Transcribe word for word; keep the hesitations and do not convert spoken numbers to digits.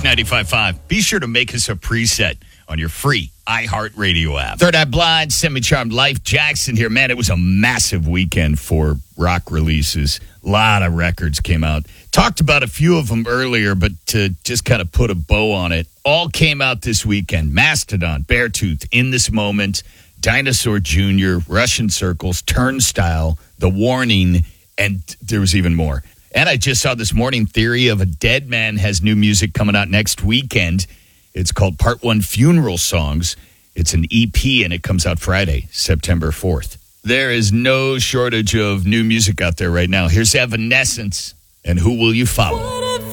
ninety-five point five. Be sure to make us a preset on your free iHeartRadio app. Third Eye Blind, Semi-Charmed Life. Jackson here. Man, it was a massive weekend for rock releases. A lot of records came out. Talked about a few of them earlier, but to just kind of put a bow on it, all came out this weekend. Mastodon, Beartooth, In This Moment, Dinosaur Junior, Russian Circles, Turnstile, The Warning, and there was even more. And I just saw this morning Theory of a Dead Man has new music coming out next weekend. It's called Part One Funeral Songs. It's an E P, and it comes out Friday, September fourth. There is no shortage of new music out there right now. Here's Evanescence, and Who Will You Follow?